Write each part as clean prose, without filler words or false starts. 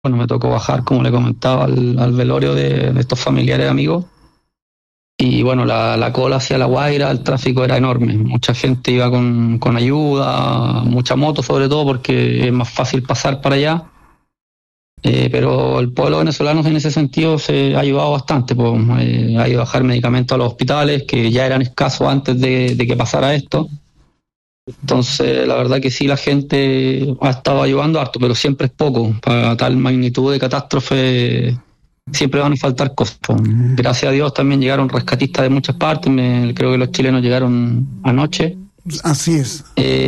Bueno, me tocó bajar, como le comentaba, al velorio de estos familiares amigos. Y bueno, la cola hacia La Guaira, el tráfico era enorme. Mucha gente iba con ayuda, mucha moto sobre todo, porque es más fácil pasar para allá. Pero el pueblo venezolano en ese sentido se ha ayudado bastante, pues, ha ido a bajar medicamentos a los hospitales, que ya eran escasos antes de que pasara esto. Entonces, la verdad que sí, la gente ha estado ayudando harto, pero siempre es poco. Para tal magnitud de catástrofe, siempre van a faltar cosas. Gracias a Dios también llegaron rescatistas de muchas partes. Creo que los chilenos llegaron anoche. Así es.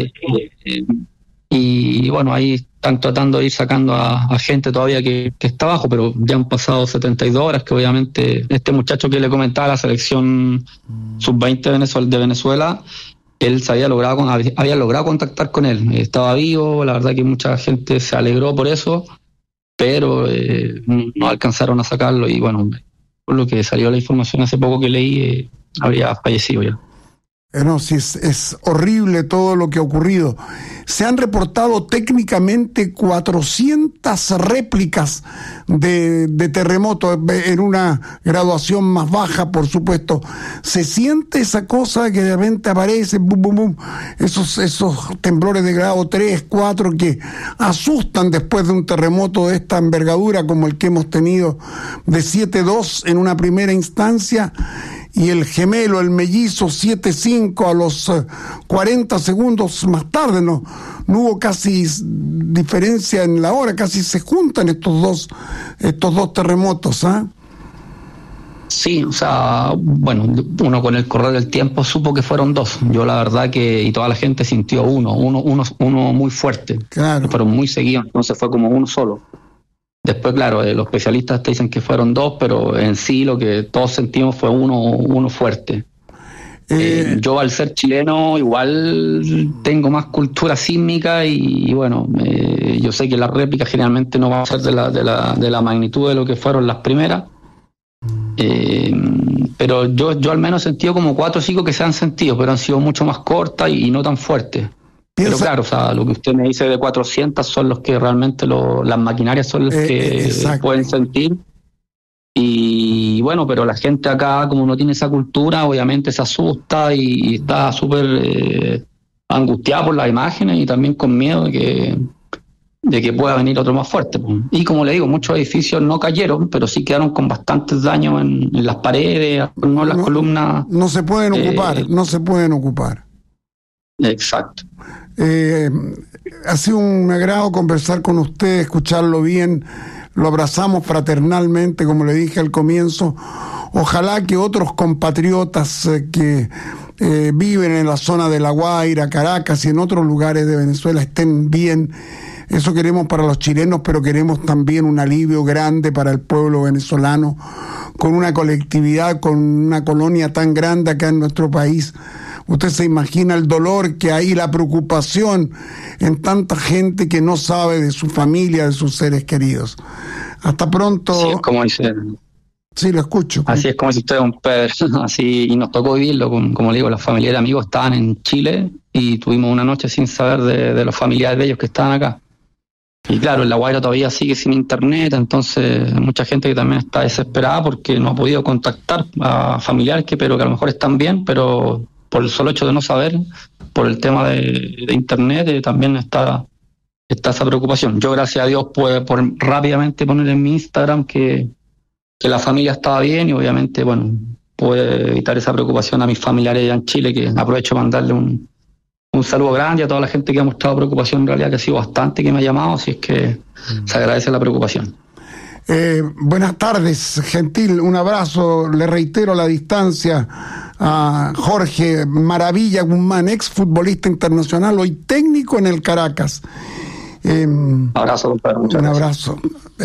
Y bueno, ahí están tratando de ir sacando a gente todavía que está abajo, pero ya han pasado 72 horas, que obviamente este muchacho que le comentaba, la selección sub-20 de Venezuela, él había logrado contactar con él, estaba vivo, la verdad que mucha gente se alegró por eso, pero no alcanzaron a sacarlo y bueno, por lo que salió la información hace poco que leí, habría fallecido ya. No, sí, es horrible todo lo que ha ocurrido. Se han reportado técnicamente 400 réplicas de terremotos en una graduación más baja, por supuesto. Se siente esa cosa que de repente aparece, bum, bum, bum, esos temblores de grado 3, 4 que asustan después de un terremoto de esta envergadura como el que hemos tenido de 7.2 en una primera instancia. Y el gemelo, el mellizo 7.5 a los 40 segundos más tarde, no hubo casi diferencia en la hora, casi se juntan estos dos terremotos, ¿ah? Sí, o sea, bueno, uno con el correr del tiempo supo que fueron dos. Yo la verdad y toda la gente sintió uno muy fuerte. Claro. Fueron muy seguidos, entonces fue como uno solo. Después, claro, los especialistas te dicen que fueron dos, pero en sí lo que todos sentimos fue uno fuerte. Yo al ser chileno igual tengo más cultura sísmica y bueno, yo sé que la réplica generalmente no va a ser de la magnitud de lo que fueron las primeras, pero yo al menos he sentido como 4 o 5 que se han sentido, pero han sido mucho más cortas y no tan fuertes. Pero claro, o sea, lo que usted me dice de 400 son los que realmente las maquinarias son las que pueden sentir. Y bueno, pero la gente acá, como no tiene esa cultura, obviamente se asusta y está súper angustiada por las imágenes y también con miedo de que pueda venir otro más fuerte. Y como le digo, muchos edificios no cayeron, pero sí quedaron con bastantes daños en las paredes, no en las columnas. No se pueden ocupar. Exacto. Ha sido un agrado conversar con usted, escucharlo bien. Lo abrazamos fraternalmente, como le dije al comienzo. Ojalá que otros compatriotas que viven en la zona de La Guaira, Caracas y en otros lugares de Venezuela estén bien. Eso queremos para los chilenos, pero queremos también un alivio grande para el pueblo venezolano, con una colectividad, con una colonia tan grande acá en nuestro país. Usted se imagina el dolor que hay, la preocupación en tanta gente que no sabe de su familia, de sus seres queridos. Hasta pronto. Sí, es como dice. Sí, lo escucho. Así es como dice usted, don Pedro. Así, y nos tocó vivirlo, como le digo, los familiares amigos estaban en Chile y tuvimos una noche sin saber de los familiares de ellos que estaban acá. Y claro, en La Guaira todavía sigue sin internet, entonces hay mucha gente que también está desesperada porque no ha podido contactar a familiares pero que a lo mejor están bien, pero por el solo hecho de no saber, por el tema de internet, también está esa preocupación. Yo, gracias a Dios, pude rápidamente poner en mi Instagram que la familia estaba bien y obviamente, bueno, pude evitar esa preocupación a mis familiares allá en Chile, que aprovecho para mandarle un saludo grande a toda la gente que ha mostrado preocupación, en realidad que ha sido bastante, que me ha llamado, así es que se agradece la preocupación. Buenas tardes, Gentil, un abrazo, le reitero la distancia a Jorge Maravilla Guzmán, exfutbolista internacional, hoy técnico en el Caracas. Abrazo, compadre, muchas un abrazo.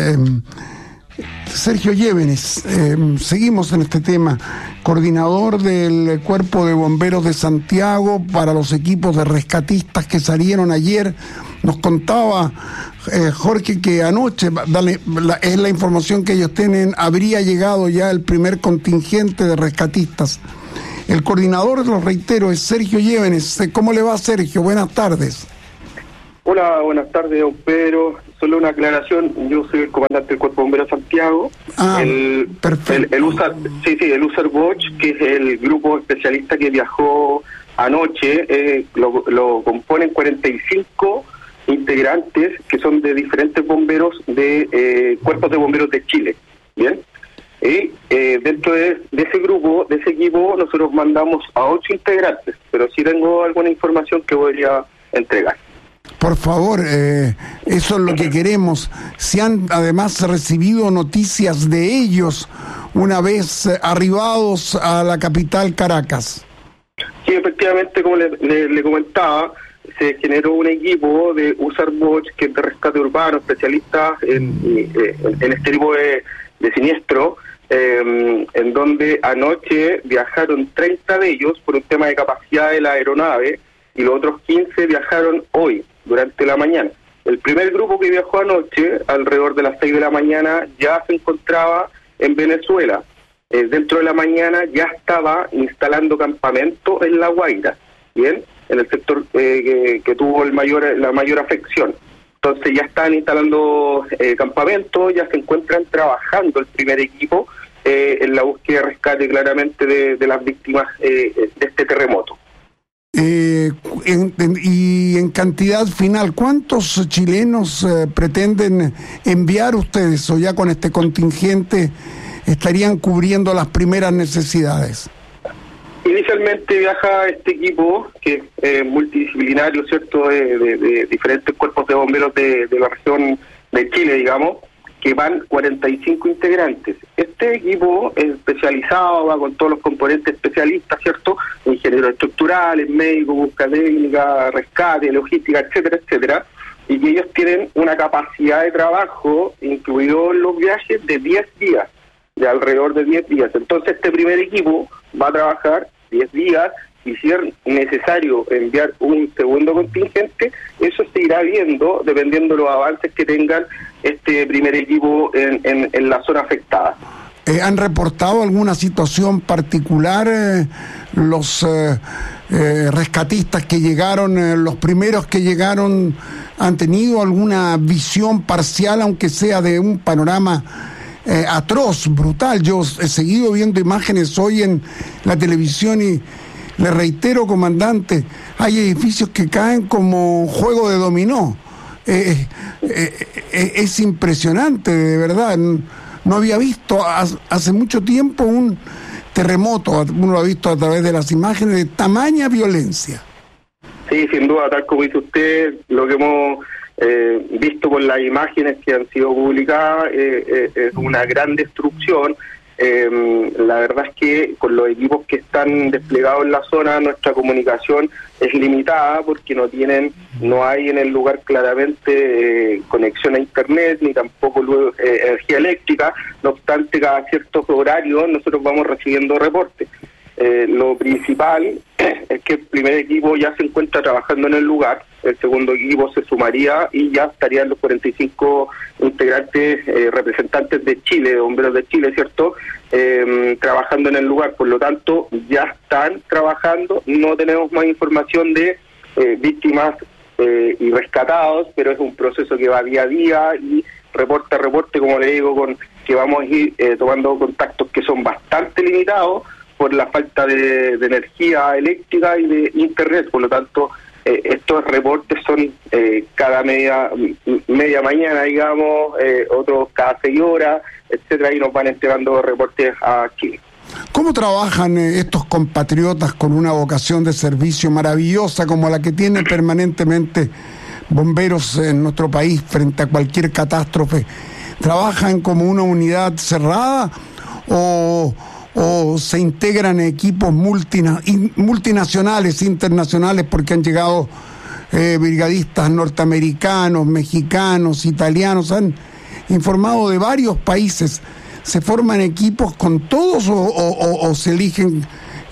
Sergio Llévenes, seguimos en este tema, coordinador del Cuerpo de Bomberos de Santiago para los equipos de rescatistas que salieron ayer. Nos contaba Jorge que anoche, es la información que ellos tienen, habría llegado ya el primer contingente de rescatistas. El coordinador, lo reitero, es Sergio Llévenes. ¿Cómo le va, Sergio? Buenas tardes. Hola, buenas tardes, don Pedro. Solo una aclaración, yo soy el comandante del Cuerpo de Bomberos Santiago. Perfecto. El User Watch, que es el grupo especialista que viajó anoche, lo componen 45 integrantes que son de diferentes bomberos de cuerpos de bomberos de Chile. Bien. Y dentro de ese grupo, de ese equipo, nosotros mandamos a 8 integrantes, pero sí tengo alguna información que podría entregar. Por favor, eso es lo que queremos. ¿Se han además recibido noticias de ellos una vez arribados a la capital Caracas? Sí, efectivamente, como le comentaba, se generó un equipo de User Watch, que es de rescate urbano, especialistas en este tipo de siniestro, en donde anoche viajaron 30 de ellos por un tema de capacidad de la aeronave y los otros 15 viajaron hoy, durante la mañana. El primer grupo que viajó anoche, alrededor de las 6 de la mañana, ya se encontraba en Venezuela. Dentro de la mañana ya estaba instalando campamento en La Guaira, ¿bien? En el sector que tuvo la mayor afección. Entonces ya están instalando campamento, ya se encuentran trabajando el primer equipo en la búsqueda y rescate claramente de las víctimas de este terremoto. Y en cantidad final, ¿cuántos chilenos pretenden enviar ustedes, o ya con este contingente estarían cubriendo las primeras necesidades? Inicialmente viaja este equipo, que es multidisciplinario, ¿cierto?, de diferentes cuerpos de bomberos de la región de Chile, digamos, que van 45 integrantes. Este equipo es especializado, va con todos los componentes especialistas, ¿cierto?, ingenieros estructurales, médicos, búsqueda técnica, rescate, logística, etcétera, etcétera, y que ellos tienen una capacidad de trabajo, incluidos los viajes, de 10 días, de alrededor de 10 días. Entonces este primer equipo va a trabajar 10 días, y si es necesario enviar un segundo contingente, eso se irá viendo dependiendo de los avances que tengan este primer equipo en la zona afectada. ¿Han reportado alguna situación particular los rescatistas que llegaron, los primeros que llegaron, han tenido alguna visión parcial, aunque sea de un panorama atroz, brutal? Yo he seguido viendo imágenes hoy en la televisión y le reitero, comandante, hay edificios que caen como juego de dominó. Es impresionante, de verdad. No había visto hace mucho tiempo un terremoto, uno lo ha visto a través de las imágenes, de tamaña violencia. Sí, sin duda, tal como dice usted, lo que hemos visto con las imágenes que han sido publicadas es una gran destrucción. La verdad es que con los equipos que están desplegados en la zona, nuestra comunicación es limitada porque no hay en el lugar claramente conexión a internet ni tampoco energía eléctrica. No obstante, cada ciertos horarios nosotros vamos recibiendo reportes. Lo principal es que el primer equipo ya se encuentra trabajando en el lugar, el segundo equipo se sumaría y ya estarían los 45 integrantes representantes de Chile, de bomberos de Chile, ¿cierto?, trabajando en el lugar. Por lo tanto, ya están trabajando, no tenemos más información de víctimas y rescatados, pero es un proceso que va día a día y reporte a reporte, como le digo, que vamos a ir tomando contactos que son bastante limitados por la falta de energía eléctrica y de internet. Por lo tanto, estos reportes son cada media mañana, digamos, otros cada 6 horas, etcétera, y nos van entregando reportes a Chile. ¿Cómo trabajan estos compatriotas con una vocación de servicio maravillosa como la que tienen permanentemente bomberos en nuestro país frente a cualquier catástrofe? ¿Trabajan como una unidad cerrada o se integran equipos multinacionales, internacionales, porque han llegado brigadistas norteamericanos, mexicanos, italianos, han informado de varios países? ¿Se forman equipos con todos o se eligen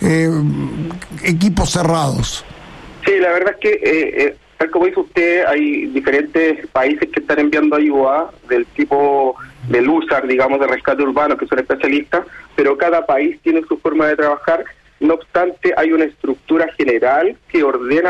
equipos cerrados? Sí, la verdad es que, tal como dice usted, hay diferentes países que están enviando ayuda del tipo del USAR, digamos, de rescate urbano, que son especialistas, pero cada país tiene su forma de trabajar. No obstante, hay una estructura general que ordena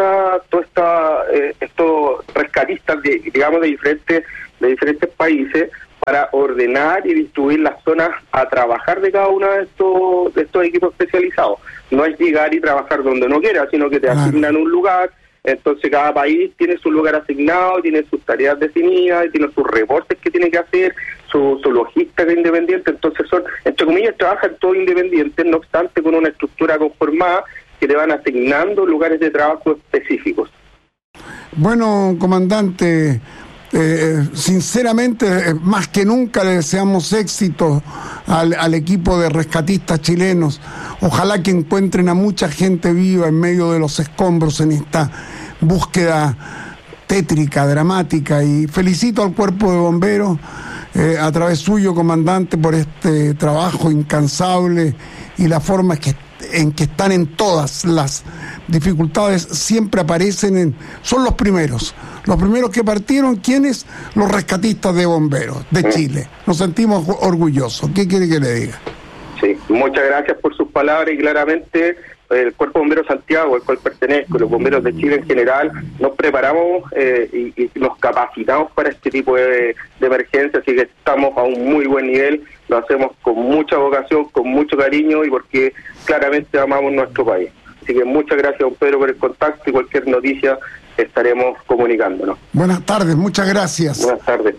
estos rescatistas de diferentes países, para ordenar y distribuir las zonas a trabajar de cada uno de estos equipos especializados. No es llegar y trabajar donde uno quiera, sino que te asignan un lugar. Entonces cada país tiene su lugar asignado, tiene sus tareas definidas, tiene sus reportes que tiene que hacer, su logística independiente. Entonces son, entre comillas, trabajan todos independientes, no obstante con una estructura conformada que le van asignando lugares de trabajo específicos. Bueno, comandante, sinceramente, más que nunca le deseamos éxito al equipo de rescatistas chilenos. Ojalá que encuentren a mucha gente viva en medio de los escombros en esta búsqueda tétrica, dramática, y felicito al cuerpo de bomberos a través suyo, comandante, por este trabajo incansable y la forma en que están en todas las dificultades, siempre aparecen son los primeros que partieron. ¿Quiénes? Los rescatistas de bomberos de Chile. Nos sentimos orgullosos. ¿Qué quiere que le diga? Sí, muchas gracias por sus palabras, y claramente el Cuerpo de Bomberos Santiago, al cual pertenezco, los bomberos de Chile en general, nos preparamos y nos capacitamos para este tipo de emergencias, así que estamos a un muy buen nivel, lo hacemos con mucha vocación, con mucho cariño, y porque claramente amamos nuestro país. Así que muchas gracias, don Pedro, por el contacto, y cualquier noticia estaremos comunicándonos. Buenas tardes, muchas gracias. Buenas tardes.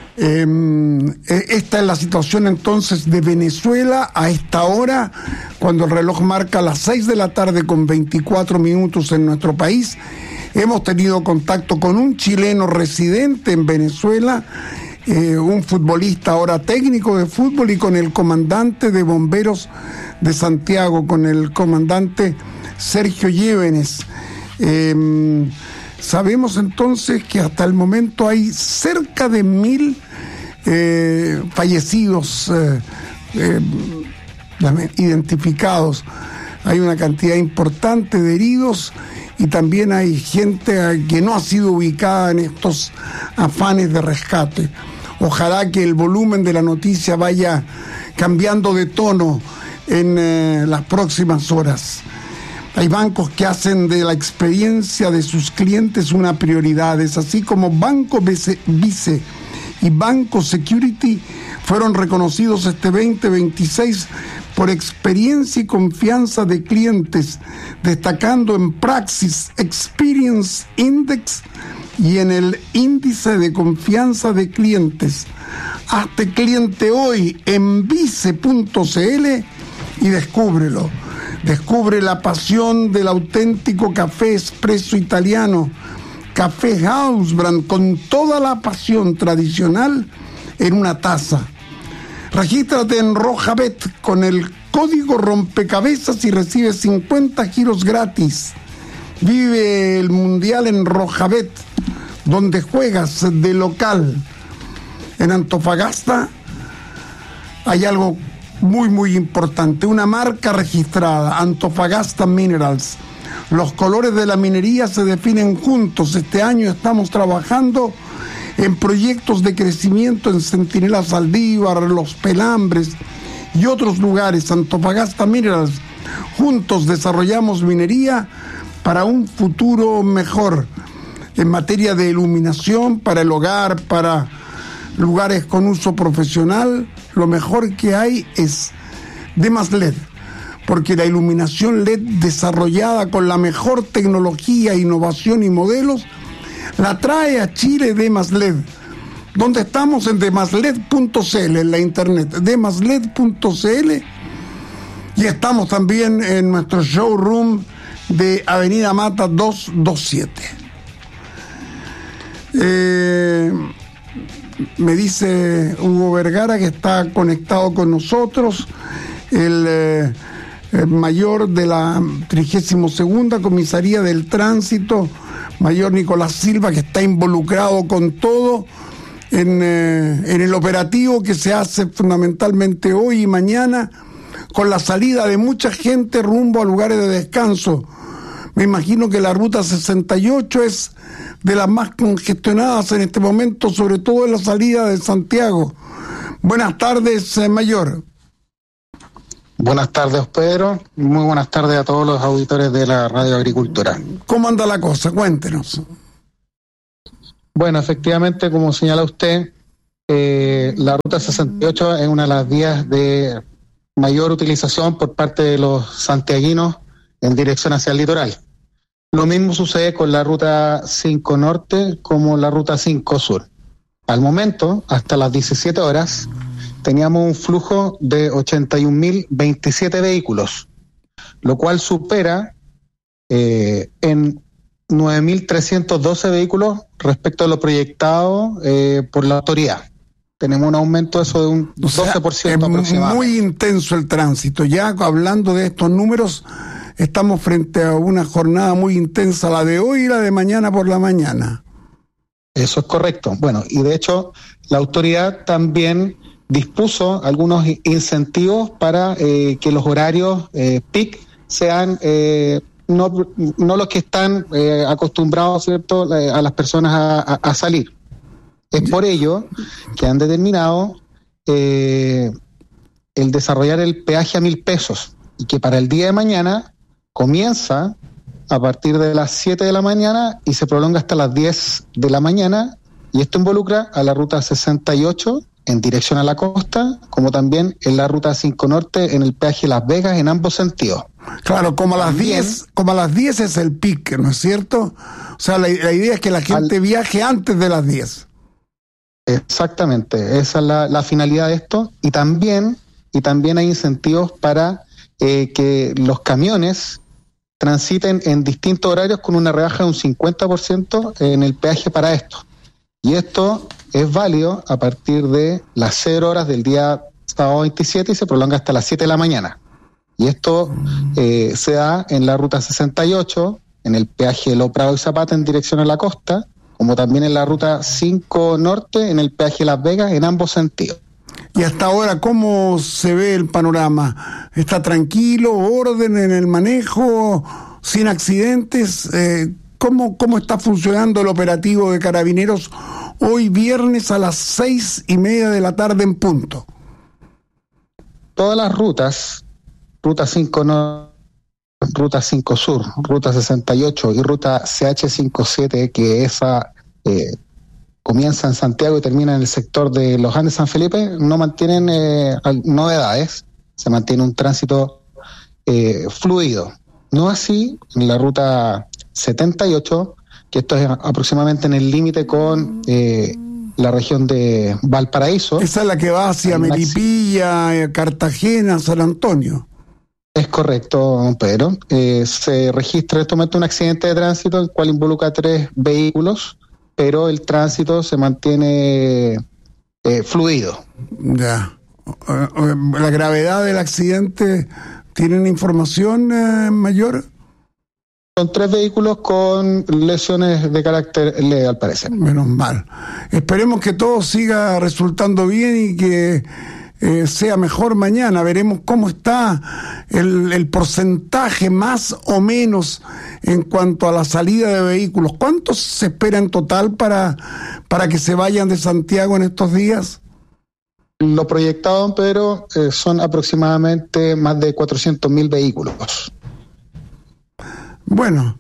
Esta es la situación entonces de Venezuela a esta hora, cuando el reloj marca las 6 de la tarde con 24 minutos en nuestro país. Hemos tenido contacto con un chileno residente en Venezuela, un futbolista ahora técnico de fútbol, y con el comandante de bomberos de Santiago, con el comandante Sergio Llévenes. Sabemos entonces que hasta el momento hay cerca de 1.000 fallecidos identificados. Hay una cantidad importante de heridos, y también hay gente que no ha sido ubicada en estos afanes de rescate. Ojalá que el volumen de la noticia vaya cambiando de tono en las próximas horas. Hay bancos que hacen de la experiencia de sus clientes una prioridad. Es así como Banco Vice y Banco Security fueron reconocidos este 2026 por experiencia y confianza de clientes, destacando en Praxis Experience Index y en el índice de confianza de clientes. Hazte cliente hoy en vice.cl y descúbrelo. Descubre la pasión del auténtico café espresso italiano, Café Hausbrand, con toda la pasión tradicional en una taza. Regístrate en Rojabet con el código rompecabezas y recibe 50 giros gratis. Vive el Mundial en Rojabet, donde juegas de local. En Antofagasta hay algo muy, muy importante, una marca registrada, Antofagasta Minerals. Los colores de la minería se definen juntos. Este año estamos trabajando en proyectos de crecimiento en Centinela Saldívar, Los Pelambres y otros lugares. Antofagasta Minerals. Juntos desarrollamos minería para un futuro mejor en materia de iluminación, para el hogar, para lugares con uso profesional. Lo mejor que hay es Demas LED, porque la iluminación LED desarrollada con la mejor tecnología, innovación y modelos la trae a Chile Demas LED, donde estamos en demasled.cl, en la internet, demasled.cl, y estamos también en nuestro showroom de Avenida Mata 227. Me dice Hugo Vergara que está conectado con nosotros, el mayor de la 32ª Comisaría del Tránsito, mayor Nicolás Silva, que está involucrado con todo en el operativo que se hace fundamentalmente hoy y mañana, con la salida de mucha gente rumbo a lugares de descanso. Me imagino que la ruta 68 es de las más congestionadas en este momento, sobre todo en la salida de Santiago. Buenas tardes, mayor. Buenas tardes, Pedro. Muy buenas tardes a todos los auditores de la Radio Agricultura. ¿Cómo anda la cosa? Cuéntenos. Bueno, efectivamente, como señala usted, la Ruta 68 es una de las vías de mayor utilización por parte de los santiaguinos en dirección hacia el litoral. Lo mismo sucede con la Ruta 5 Norte como la Ruta 5 Sur. Al momento, hasta las 17 horas, teníamos un flujo de 81.027 vehículos, lo cual supera en 9.312 vehículos respecto a lo proyectado por la autoridad. Tenemos un aumento de eso de un 12% aproximadamente. Muy intenso el tránsito. Ya hablando de estos números, estamos frente a una jornada muy intensa, la de hoy y la de mañana por la mañana. Eso es correcto. Bueno, y de hecho, la autoridad también dispuso algunos incentivos para que los horarios peak sean no los que están acostumbrados, ¿cierto?, a las personas a salir. Es por ello que han determinado el desarrollar el peaje a 1.000 pesos y que para el día de mañana comienza a partir de las 7 de la mañana y se prolonga hasta las 10 de la mañana, y esto involucra a la Ruta 68 en dirección a la costa, como también en la Ruta 5 Norte en el peaje Las Vegas en ambos sentidos. Claro, como a las 10 es el pic, ¿no es cierto? O sea, la idea es que la gente viaje antes de las 10. Exactamente, esa es la finalidad de esto, y también hay incentivos para que los camiones transiten en distintos horarios con una rebaja de un 50% en el peaje para esto. Y esto es válido a partir de las 0 horas del día sábado 27 y se prolonga hasta las 7 de la mañana. Y esto se da en la Ruta 68, en el peaje Lo Prado y Zapata en dirección a la costa, como también en la Ruta 5 Norte, en el peaje Las Vegas, en ambos sentidos. Y hasta ahora, ¿cómo se ve el panorama? ¿Está tranquilo, orden en el manejo, sin accidentes? ¿Cómo está funcionando el operativo de Carabineros hoy viernes a las 6:30 de la tarde en punto? Todas las rutas, Ruta 5 Norte, Ruta 5 Sur, Ruta 68 y Ruta CH57, que esa comienza en Santiago y termina en el sector de Los Andes San Felipe, no mantienen novedades, se mantiene un tránsito fluido. No así en la Ruta 78, que esto es aproximadamente en el límite con la región de Valparaíso. Esa es la que va hacia Melipilla, Cartagena, San Antonio. Es correcto, don Pedro. Se registra en este momento un accidente de tránsito, el cual involucra a 3 vehículos, pero el tránsito se mantiene fluido. Ya. La gravedad del accidente, ¿tienen información mayor? Son 3 vehículos con lesiones de carácter leve, al parecer. Menos mal. Esperemos que todo siga resultando bien y que sea mejor mañana. Veremos cómo está el porcentaje más o menos en cuanto a la salida de vehículos. ¿Cuántos se espera en total para que se vayan de Santiago en estos días? Lo proyectado, pero son aproximadamente más de 400.000 vehículos. Bueno,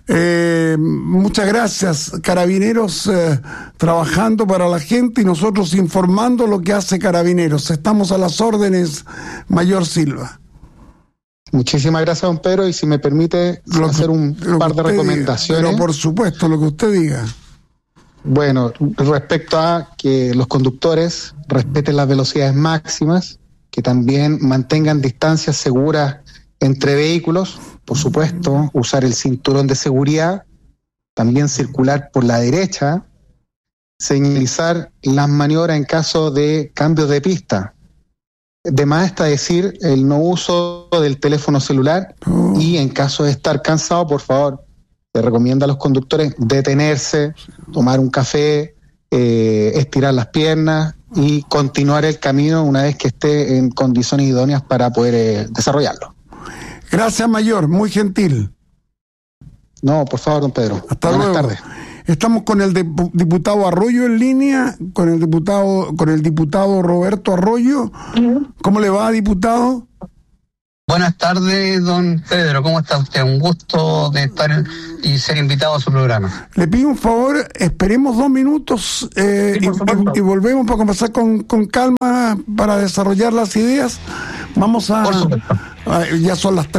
muchas gracias. Carabineros trabajando para la gente y nosotros informando lo que hace Carabineros. Estamos a las órdenes, Mayor Silva. Muchísimas gracias, don Pedro, y si me permite hacer un par de recomendaciones. Pero por supuesto, lo que usted diga. Bueno, respecto a que los conductores respeten las velocidades máximas, que también mantengan distancias seguras entre vehículos, por supuesto, usar el cinturón de seguridad, también circular por la derecha, señalizar las maniobras en caso de cambios de pista. De más está decir el no uso del teléfono celular y en caso de estar cansado, por favor, le recomienda a los conductores detenerse, tomar un café, estirar las piernas y continuar el camino una vez que esté en condiciones idóneas para poder desarrollarlo. Gracias, Mayor, muy gentil. No, por favor, don Pedro. Hasta luego. Buenas tardes. Estamos con el diputado Arroyo en línea, con el diputado Roberto Arroyo. ¿Cómo le va, diputado? Buenas tardes, don Pedro. ¿Cómo está usted? Un gusto de estar y ser invitado a su programa. Le pido un favor, esperemos 2 minutos y volvemos para conversar con calma para desarrollar las ideas. Vamos a... ya son las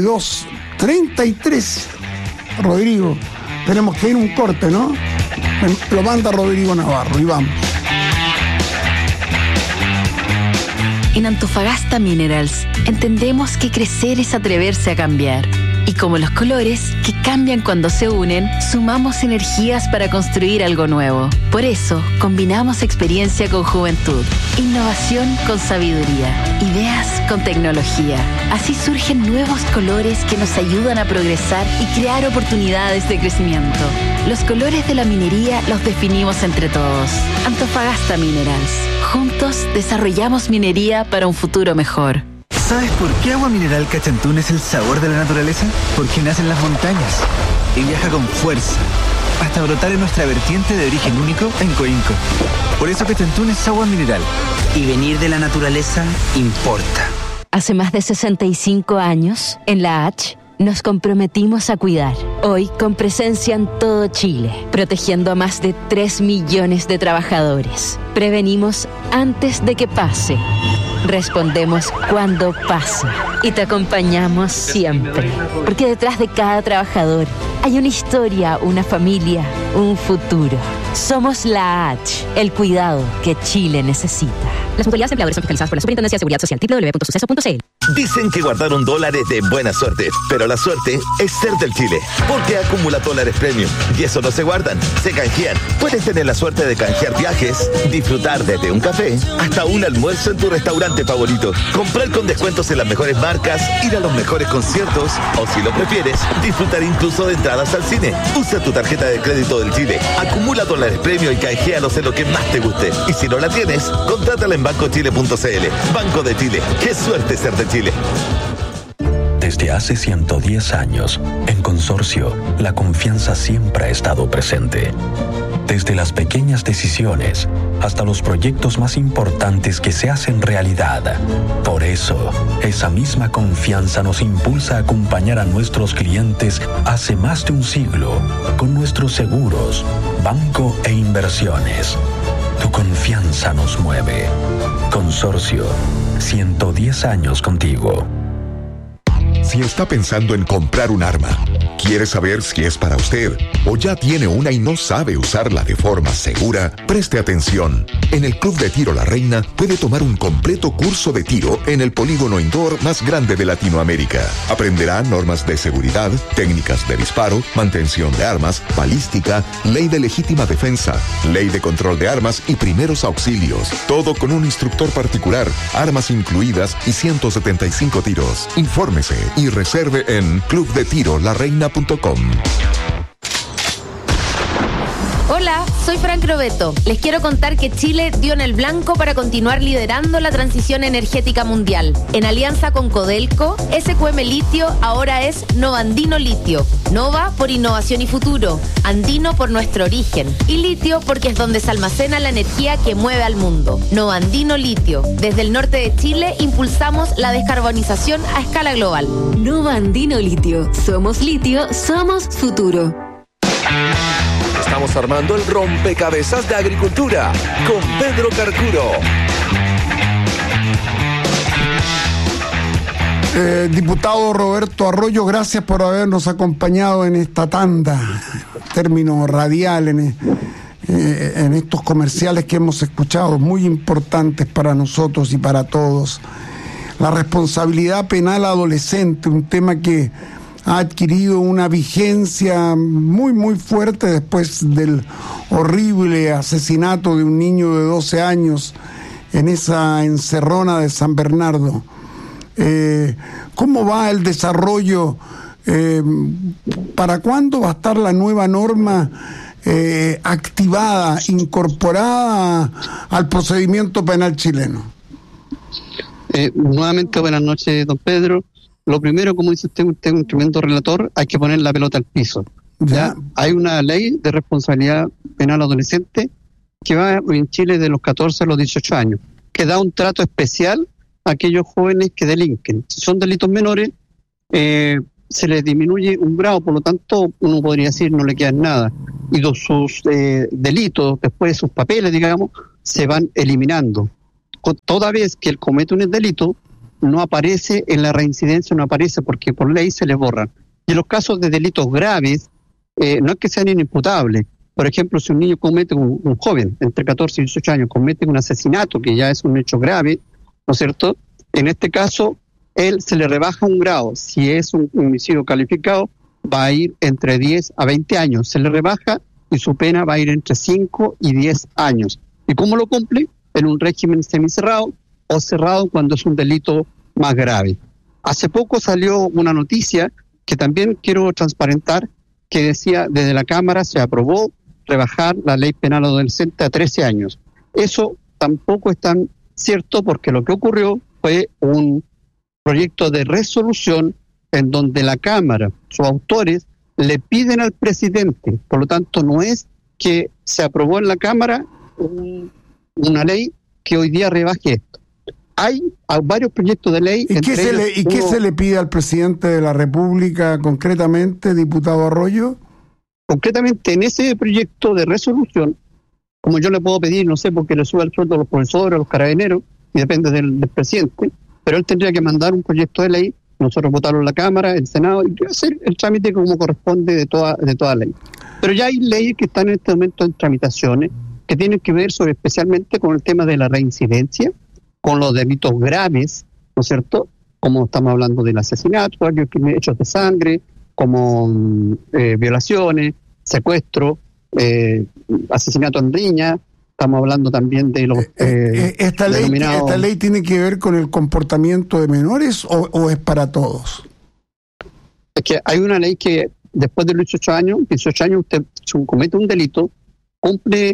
32:33. Rodrigo, tenemos que ir a un corte, ¿no? Lo manda Rodrigo Navarro y vamos. En Antofagasta Minerals entendemos que crecer es atreverse a cambiar. Y como los colores, que cambian cuando se unen, sumamos energías para construir algo nuevo. Por eso, combinamos experiencia con juventud, innovación con sabiduría, ideas con tecnología. Así surgen nuevos colores que nos ayudan a progresar y crear oportunidades de crecimiento. Los colores de la minería los definimos entre todos. Antofagasta Minerals. Juntos desarrollamos minería para un futuro mejor. ¿Sabes por qué Agua Mineral Cachantún es el sabor de la naturaleza? Porque nace en las montañas y viaja con fuerza hasta brotar en nuestra vertiente de origen único en Coinco. Por eso Cachantún es agua mineral. Y venir de la naturaleza importa. Hace más de 65 años, en la H, nos comprometimos a cuidar. Hoy, con presencia en todo Chile, protegiendo a más de 3 millones de trabajadores. Prevenimos antes de que pase. Respondemos cuando pasa y te acompañamos siempre, porque detrás de cada trabajador hay una historia, una familia, un futuro. Somos la H, el cuidado que Chile necesita. Las mutualidades de empleadores son fiscalizadas por la Superintendencia de Seguridad Social, www.suceso.cl. Dicen que guardaron dólares de buena suerte, pero la suerte es ser del Chile, porque acumula dólares premium y eso no se guardan, se canjean. Puedes tener la suerte de canjear viajes, disfrutar desde un café hasta un almuerzo en tu restaurante favorito, comprar con descuentos en las mejores marcas, ir a los mejores conciertos o, si lo prefieres, disfrutar incluso de entradas al cine. Usa tu tarjeta de crédito del Chile, acumula dólares premium y canjealos en lo que más te guste. Y si no la tienes, contrátala en bancochile.cl. Banco de Chile, qué suerte ser de Chile. Desde hace 110 años, en Consorcio, la confianza siempre ha estado presente. Desde las pequeñas decisiones hasta los proyectos más importantes que se hacen realidad. Por eso, esa misma confianza nos impulsa a acompañar a nuestros clientes hace más de un siglo con nuestros seguros, banco e inversiones. Tu confianza nos mueve. Consorcio, 110 años contigo. Si está pensando en comprar un arma, quiere saber si es para usted o ya tiene una y no sabe usarla de forma segura, preste atención. En el Club de Tiro La Reina puede tomar un completo curso de tiro en el polígono indoor más grande de Latinoamérica. Aprenderá normas de seguridad, técnicas de disparo, mantención de armas, balística, ley de legítima defensa, ley de control de armas y primeros auxilios. Todo con un instructor particular, armas incluidas y 175 tiros. Infórmese y reserve en clubdetirolareina.com. Hola, soy Frank Robeto. Les quiero contar que Chile dio en el blanco para continuar liderando la transición energética mundial. En alianza con Codelco, SQM Litio ahora es Nova Andino Litio. Nova por innovación y futuro, Andino por nuestro origen y Litio porque es donde se almacena la energía que mueve al mundo. Nova Andino Litio. Desde el norte de Chile impulsamos la descarbonización a escala global. Nova Andino Litio. Somos litio, somos futuro. Estamos armando el rompecabezas de agricultura con Pedro Carcuro. Diputado Roberto Arroyo, gracias por habernos acompañado en esta tanda, término radial, en estos comerciales que hemos escuchado, muy importantes para nosotros y para todos. La responsabilidad penal adolescente, un tema que ha adquirido una vigencia muy, muy fuerte después del horrible asesinato de un niño de 12 años en esa encerrona de San Bernardo. ¿Cómo va el desarrollo? ¿Para cuándo va a estar la nueva norma activada, incorporada al procedimiento penal chileno? Nuevamente, buenas noches, don Pedro. Lo primero, como dice usted es un tremendo relator, hay que poner la pelota al piso. ¿Ya? Hay una ley de responsabilidad penal adolescente que va en Chile de los 14 a los 18 años, que da un trato especial a aquellos jóvenes que delinquen. Si son delitos menores, se les disminuye un grado, por lo tanto, uno podría decir no le quedan nada. Y sus delitos, después sus papeles, digamos, se van eliminando. Toda vez que él comete un delito, no aparece en la reincidencia, no aparece porque por ley se le borran. Y en los casos de delitos graves, no es que sean inimputables. Por ejemplo, si un niño comete, un joven entre 14 y 18 años, comete un asesinato, que ya es un hecho grave, ¿no es cierto? En este caso, él se le rebaja un grado. Si es un homicidio calificado, va a ir entre 10 a 20 años. Se le rebaja y su pena va a ir entre 5 y 10 años. ¿Y cómo lo cumple? En un régimen semicerrado o cerrado cuando es un delito más grave. Hace poco salió una noticia que también quiero transparentar, que decía, desde la Cámara se aprobó rebajar la ley penal adolescente a 13 años. Eso tampoco es tan cierto, porque lo que ocurrió fue un proyecto de resolución en donde la Cámara, sus autores, le piden al presidente. Por lo tanto, no es que se aprobó en la Cámara una ley que hoy día rebaje esto. Hay varios proyectos de ley. ¿Y qué se le pide al presidente de la República concretamente, diputado Arroyo? Concretamente, en ese proyecto de resolución, como yo le puedo pedir, no sé, porque le sube el sueldo a los profesores, a los carabineros, y depende del presidente, pero él tendría que mandar un proyecto de ley, nosotros votarlo en la Cámara, el Senado, y hacer el trámite como corresponde de toda ley. Pero ya hay leyes que están en este momento en tramitaciones, que tienen que ver especialmente con el tema de la reincidencia, con los delitos graves, ¿no es cierto? Como estamos hablando del asesinato, hechos de sangre, como violaciones, secuestro, asesinato en riña. Estamos hablando también de los... ¿Esta ley tiene que ver con el comportamiento de menores o es para todos? Es que hay una ley que después de los 18 años usted comete un delito, cumple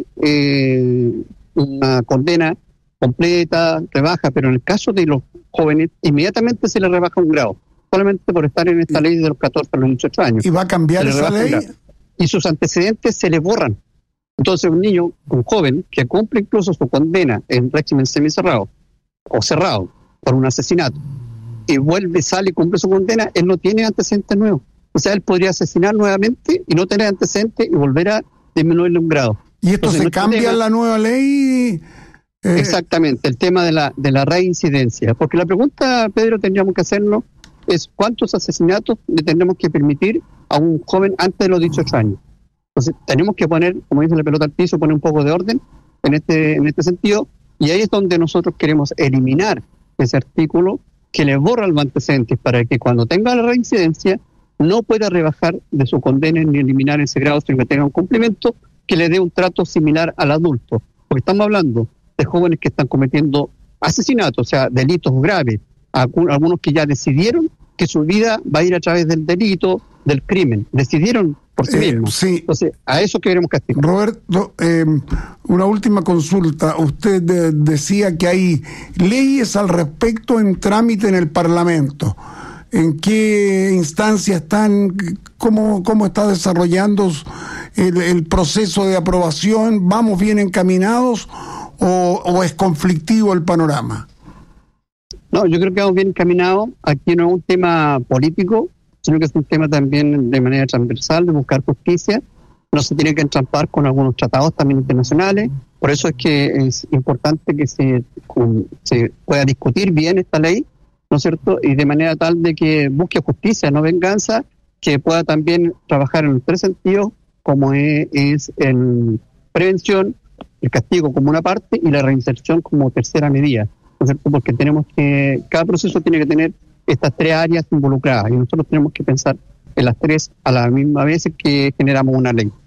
una condena completa, rebaja, pero en el caso de los jóvenes, inmediatamente se le rebaja un grado, solamente por estar en esta ley de los 14 a los 18 años. ¿Y va a cambiar esa ley? Y sus antecedentes se le borran. Entonces un niño, un joven, que cumple incluso su condena en régimen semicerrado o cerrado por un asesinato, y vuelve, sale y cumple su condena, él no tiene antecedentes nuevos. O sea, él podría asesinar nuevamente y no tener antecedentes y volver a disminuirle un grado. ¿Y esto se cambia en la nueva ley? Exactamente, el tema de la reincidencia. Porque la pregunta, Pedro, tendríamos que hacernos es ¿cuántos asesinatos le tendremos que permitir a un joven antes de los 18 años? Entonces, tenemos que poner, como dice la pelota al piso, poner un poco de orden en este sentido, y ahí es donde nosotros queremos eliminar ese artículo que le borra los antecedentes para que cuando tenga la reincidencia no pueda rebajar de su condena ni eliminar ese grado, sino que tenga un cumplimiento que le dé un trato similar al adulto. Porque estamos hablando de jóvenes que están cometiendo asesinatos, o sea, delitos graves, algunos que ya decidieron que su vida va a ir a través del delito, del crimen, decidieron por sí mismos. Sí. Entonces, a eso queremos castigar. Roberto, una última consulta. Usted decía que hay leyes al respecto en trámite en el Parlamento. ¿En qué instancia están? ¿Cómo está desarrollando el proceso de aprobación? ¿Vamos bien encaminados o es conflictivo el panorama? No, yo creo que vamos bien encaminados. Aquí no es un tema político, sino que es un tema también de manera transversal de buscar justicia. No se tiene que entrampar con algunos tratados también internacionales. Por eso es que es importante que se pueda discutir bien esta ley, ¿no es cierto? Y de manera tal de que busque justicia, no venganza, que pueda también trabajar en los tres sentidos, como es en prevención, el castigo como una parte y la reinserción como tercera medida, ¿no es cierto? Porque cada proceso tiene que tener estas tres áreas involucradas y nosotros tenemos que pensar en las tres a la misma vez que generamos una ley.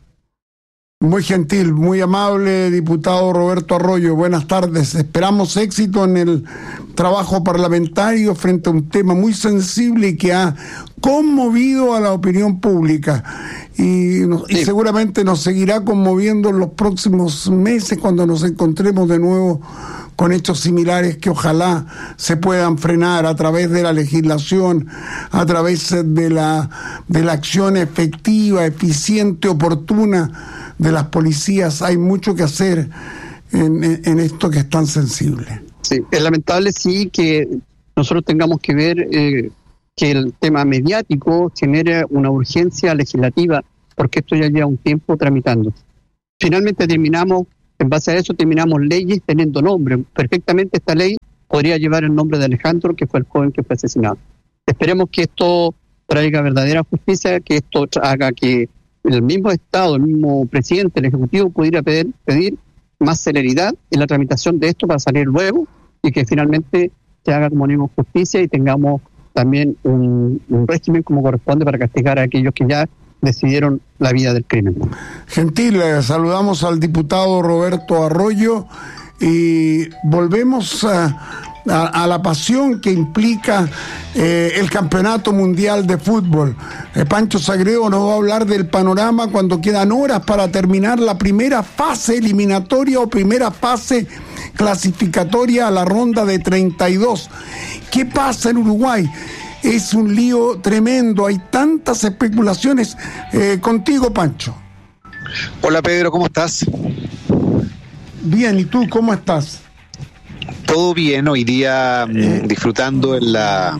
Muy gentil, muy amable, diputado Roberto Arroyo. Buenas tardes. Esperamos éxito en el trabajo parlamentario frente a un tema muy sensible y que ha conmovido a la opinión pública. Y seguramente nos seguirá conmoviendo en los próximos meses cuando nos encontremos de nuevo con hechos similares que ojalá se puedan frenar a través de la legislación, a través de la acción efectiva, eficiente, oportuna de las policías. Hay mucho que hacer en esto que es tan sensible. Sí, es lamentable sí que nosotros tengamos que ver que el tema mediático genere una urgencia legislativa, porque esto ya lleva un tiempo tramitando. Finalmente en base a eso terminamos leyes teniendo nombre. Perfectamente esta ley podría llevar el nombre de Alejandro, que fue el joven que fue asesinado. Esperemos que esto traiga verdadera justicia, que esto haga que el mismo Estado, el mismo presidente, el Ejecutivo pudiera pedir más celeridad en la tramitación de esto para salir luego y que finalmente se haga, como digo, justicia y tengamos también un régimen como corresponde para castigar a aquellos que ya decidieron la vida del crimen. Gentil, saludamos al diputado Roberto Arroyo y volvemos a la pasión que implica el Campeonato Mundial de Fútbol. Pancho Sagredo nos va a hablar del panorama cuando quedan horas para terminar la primera fase eliminatoria o primera fase clasificatoria a la ronda de 32. ¿Qué pasa en Uruguay? Es un lío tremendo, hay tantas especulaciones. Contigo, Pancho. Hola, Pedro, ¿cómo estás? Bien, ¿y tú cómo estás? Todo bien, hoy día disfrutando en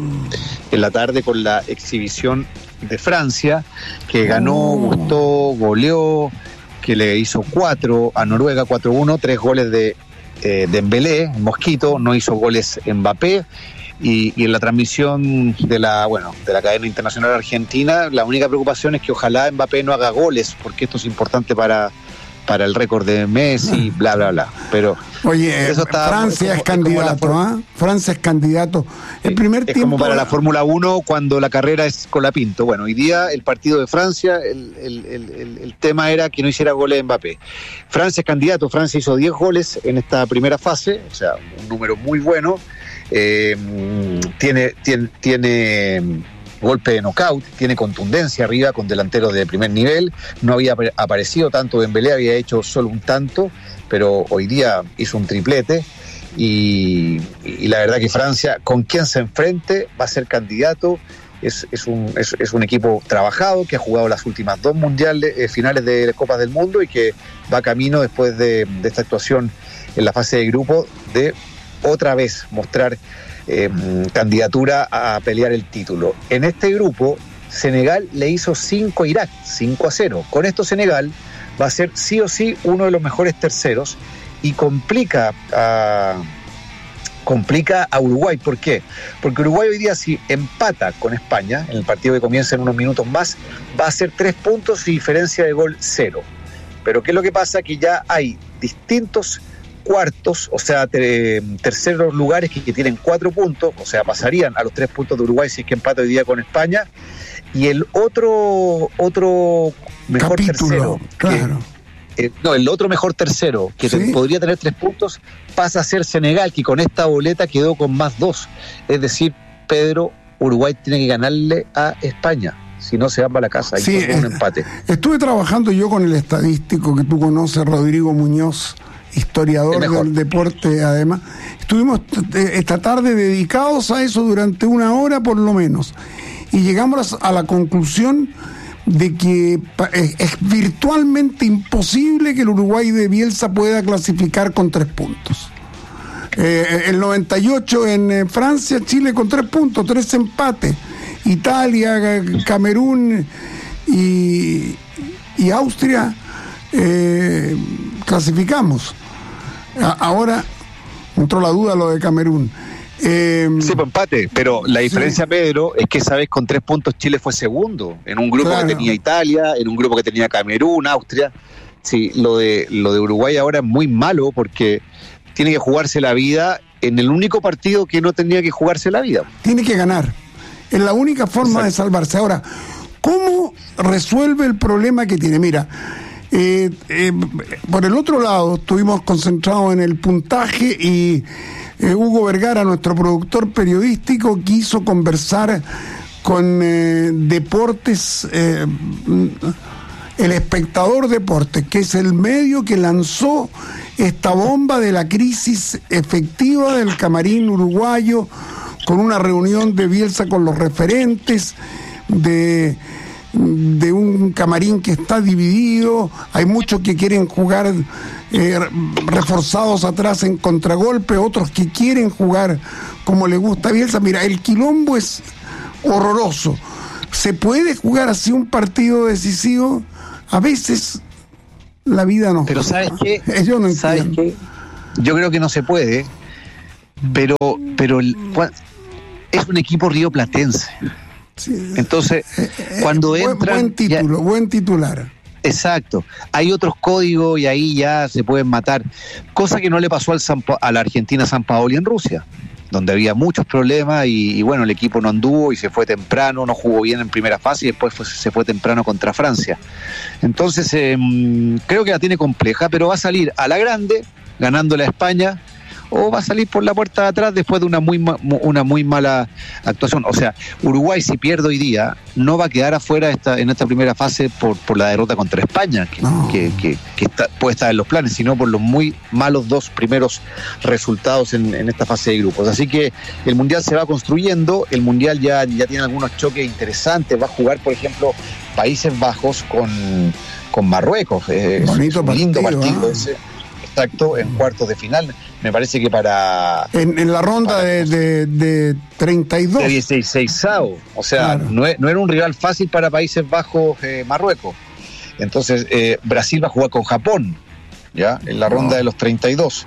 la tarde con la exhibición de Francia, que ganó, gustó, goleó, que le hizo 4 a Noruega, 4-1, 3 goles de Dembélé, Mosquito, no hizo goles Mbappé, y en la transmisión de la cadena internacional argentina, la única preocupación es que ojalá Mbappé no haga goles, porque esto es importante para el récord de Messi, bla, bla, bla. Pero oye, eso está, Francia es candidato, Francia es candidato. El primer tiempo... como para la Fórmula 1 cuando la carrera es Colapinto. Bueno, hoy día el partido de Francia, el tema era que no hiciera goles Mbappé. Francia es candidato, Francia hizo 10 goles en esta primera fase, o sea, un número muy bueno. Tiene golpe de knockout, tiene contundencia arriba con delanteros de primer nivel, no había aparecido tanto Dembélé, había hecho solo un tanto, pero hoy día hizo un triplete y la verdad que Francia, con quien se enfrente, va a ser candidato. Es un equipo trabajado que ha jugado las últimas 2 finales de Copas del Mundo y que va camino después de esta actuación en la fase de grupo de otra vez mostrar candidatura a pelear el título. En este grupo, Senegal le hizo 5 a Irak, 5-0. Con esto Senegal va a ser sí o sí uno de los mejores terceros y complica a Uruguay. ¿Por qué? Porque Uruguay hoy día, si empata con España, en el partido que comienza en unos minutos más, va a ser 3 puntos y diferencia de gol 0. Pero ¿qué es lo que pasa? Que ya hay distintos cuartos, o sea, terceros lugares que tienen 4 puntos, o sea, pasarían a los 3 puntos de Uruguay si es que empata hoy día con España, y el otro mejor capítulo, tercero, claro. El otro mejor tercero, que ¿sí? Podría tener 3 puntos, pasa a ser Senegal, que con esta boleta quedó con más 2. Es decir, Pedro, Uruguay tiene que ganarle a España, si no se va para la casa, hay sí, un empate. Estuve trabajando yo con el estadístico que tú conoces, Rodrigo Muñoz, historiador del deporte, además. Estuvimos esta tarde dedicados a eso durante 1 hora por lo menos, y llegamos a la conclusión de que es virtualmente imposible que el Uruguay de Bielsa pueda clasificar con 3 puntos. El 98 en Francia, Chile con 3 puntos, 3 empates. Italia, Camerún y Austria clasificamos. Ahora entró la duda lo de Camerún. Sí, pues empate, pero la diferencia, sí, Pedro, es que esa vez con 3 puntos Chile fue segundo, en un grupo, claro, que tenía Italia, en un grupo que tenía Camerún, Austria. Sí, lo de Uruguay ahora es muy malo porque tiene que jugarse la vida en el único partido que no tenía que jugarse la vida. Tiene que ganar, es la única forma, exacto, de salvarse. Ahora, ¿cómo resuelve el problema que tiene? Mira, por el otro lado estuvimos concentrados en el puntaje y Hugo Vergara, nuestro productor periodístico, quiso conversar con Deportes, El Espectador Deportes, que es el medio que lanzó esta bomba de la crisis efectiva del camarín uruguayo, con una reunión de Bielsa con los referentes de de un camarín que está dividido, hay muchos que quieren jugar reforzados atrás en contragolpe, otros que quieren jugar como le gusta a Bielsa. Mira, el quilombo es horroroso. ¿Se puede jugar así un partido decisivo? A veces la vida no. Pero ¿sabes qué? Yo no ¿Sabes entiendo. qué? Yo creo que no se puede, pero es un equipo rioplatense. Sí. Entonces, cuando entran... Buen titular. Exacto. Hay otros códigos y ahí ya se pueden matar. Cosa que no le pasó a la Argentina San Paoli en Rusia, donde había muchos problemas y bueno, el equipo no anduvo y se fue temprano, no jugó bien en primera fase y después se fue temprano contra Francia. Entonces, creo que la tiene compleja, pero va a salir a la grande, ganándole a España, o va a salir por la puerta de atrás después de una muy mala actuación. O sea, Uruguay, si pierde hoy día, no va a quedar afuera en esta primera fase por la derrota contra España, que puede estar en los planes, sino por los muy malos 2 primeros resultados en esta fase de grupos. Así que el Mundial se va construyendo, el Mundial ya tiene algunos choques interesantes, va a jugar, por ejemplo, Países Bajos con Marruecos. Bonito es un lindo partido ese. Exacto, en cuartos de final. Me parece que en la ronda de 32. De 16avo. O sea, claro. no era un rival fácil para Países Bajos, Marruecos. Entonces, Brasil va a jugar con Japón, ¿ya? En la ronda de los 32.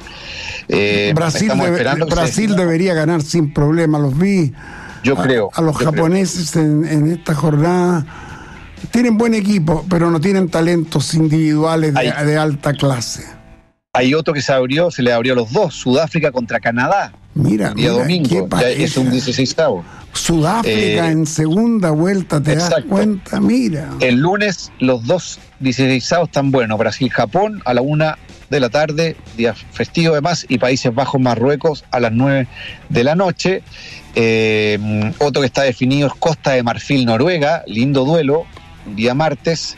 Brasil debería ganar sin problema. Los vi. Yo creo. A los japoneses en esta jornada. Tienen buen equipo, pero no tienen talentos individuales de alta clase. Hay otro que se le abrió los dos, Sudáfrica contra Canadá. Mira, el día domingo, ya es un 16avo. Sudáfrica en segunda vuelta, ¿te das cuenta? Mira. El lunes los 2 16avos están buenos, Brasil-Japón a la 1 de la tarde, día festivo además, y Países Bajos Marruecos a las 9 de la noche. Otro que está definido es Costa de Marfil-Noruega, lindo duelo, día martes.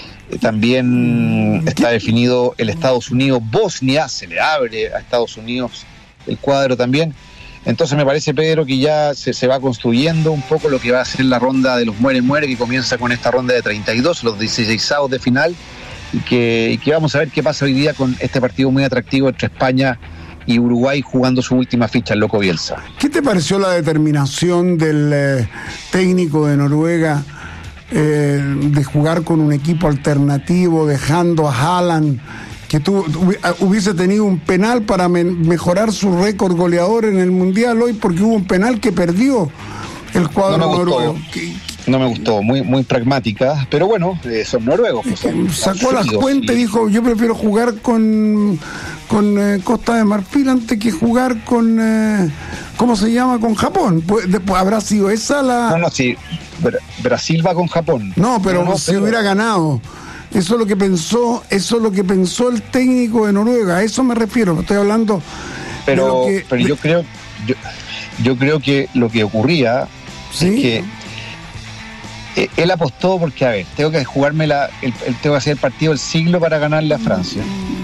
También está definido el Estados Unidos-Bosnia, se le abre a Estados Unidos el cuadro también. Entonces me parece, Pedro, que ya se va construyendo un poco lo que va a ser la ronda de los muere-muere, que comienza con esta ronda de 32, los 16avos de final, y que vamos a ver qué pasa hoy día con este partido muy atractivo entre España y Uruguay jugando su última ficha, el Loco Bielsa. ¿Qué te pareció la determinación del técnico de Noruega de jugar con un equipo alternativo, dejando a Haaland, que hubiese tenido un penal para mejorar su récord goleador en el Mundial hoy, porque hubo un penal que perdió el cuadro noruego? No me gustó, muy pragmática, pero bueno, son noruegos. Pues sacó las cuentas y dijo, yo prefiero jugar con Costa de Marfil antes que jugar con, ¿cómo se llama? Con Japón. Después habrá sido esa la... No, sí, Brasil va con Japón. No, pero si hubiera ganado. Eso es lo que pensó el técnico de Noruega, a eso me refiero, estoy hablando. Pero yo creo que lo que ocurría, ¿sí?, es que él apostó porque, a ver, tengo que jugarme tengo que hacer el partido del siglo para ganarle a Francia.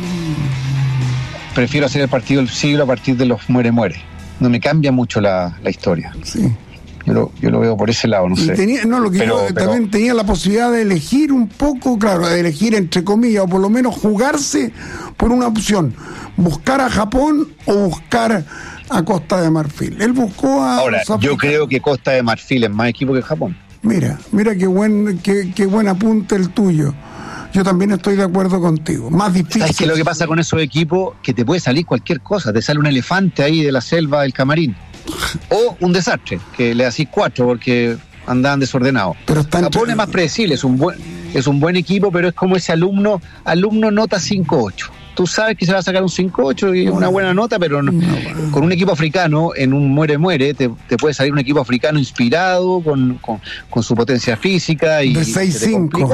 Prefiero hacer el partido del siglo a partir de los muere-muere. No me cambia mucho la historia. Sí. Yo lo veo por ese lado, no sé. También tenía la posibilidad de elegir un poco, claro, de elegir entre comillas, o por lo menos jugarse por una opción, buscar a Japón o buscar a Costa de Marfil. Él buscó a... Ahora, yo creo que Costa de Marfil es más equipo que Japón. Mira qué buen apunte el tuyo. Yo también estoy de acuerdo contigo. Más difícil. ¿Sabes qué es lo que pasa con esos equipos? Que te puede salir cualquier cosa. Te sale un elefante ahí de la selva del camarín. O un desastre, que le hacís 4 porque andaban desordenados. Pero Japón es más predecible, es un buen equipo, pero es como ese alumno nota 5-8. Tú sabes que se va a sacar un 5-8 y una buena nota, pero con un equipo africano, en un muere-muere, te puede salir un equipo africano inspirado, con su potencia física. Y de 6-5.